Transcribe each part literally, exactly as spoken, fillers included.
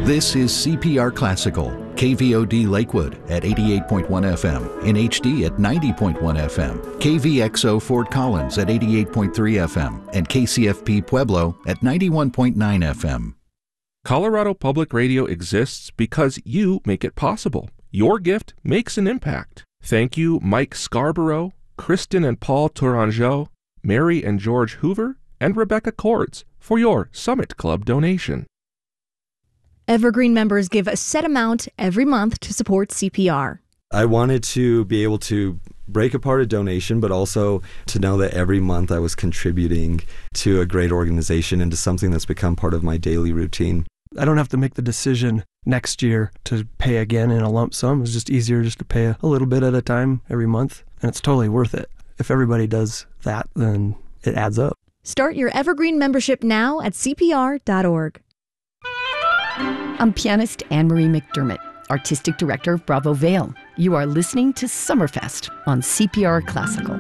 This is C P R Classical, K V O D Lakewood at eighty-eight point one F M, in H D at ninety point one F M, K V X O Fort Collins at eighty-eight point three F M, and K C F P Pueblo at ninety-one point nine F M. Colorado Public Radio exists because you make it possible. Your gift makes an impact. Thank you, Mike Scarborough, Kristen and Paul Tourangeau, Mary and George Hoover, and Rebecca Cords for your Summit Club donation. Evergreen members give a set amount every month to support C P R. I wanted to be able to break apart a donation, but also to know that every month I was contributing to a great organization and to something that's become part of my daily routine. I don't have to make the decision next year to pay again in a lump sum. It's just easier just to pay a little bit at a time every month, and it's totally worth it. If everybody does that, then it adds up. Start your Evergreen membership now at C P R dot org. I'm pianist Anne-Marie McDermott, Artistic Director of Bravo Vale. You are listening to Summerfest on C P R Classical.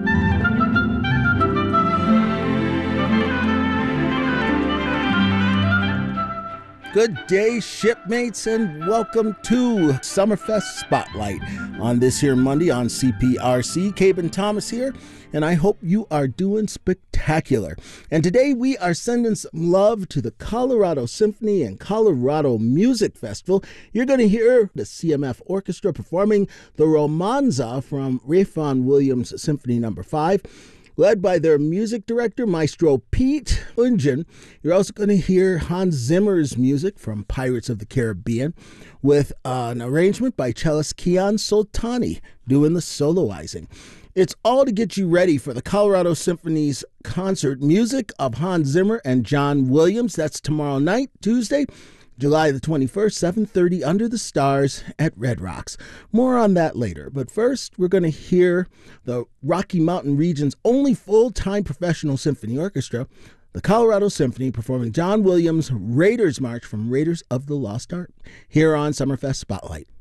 Good day, shipmates, and welcome to Summerfest Spotlight on this here Monday on C P R C. Caben Thomas here, and I hope you are doing spectacular. And today we are sending some love to the Colorado Symphony and Colorado Music Festival. You're going to hear the C M F Orchestra performing the Romanza from Rayfon Williams Symphony Number five. Led by their music director, Maestro Pete Ungen. You're also going to hear Hans Zimmer's music from Pirates of the Caribbean with uh, an arrangement by cellist Kian Soltani doing the soloizing. It's all to get you ready for the Colorado Symphony's concert music of Hans Zimmer and John Williams. That's tomorrow night, Tuesday, July the twenty-first, seven thirty, under the stars at Red Rocks. More on that later. But first, we're going to hear the Rocky Mountain region's only full-time professional symphony orchestra, the Colorado Symphony, performing John Williams' Raiders March from Raiders of the Lost Ark, here on Summerfest Spotlight.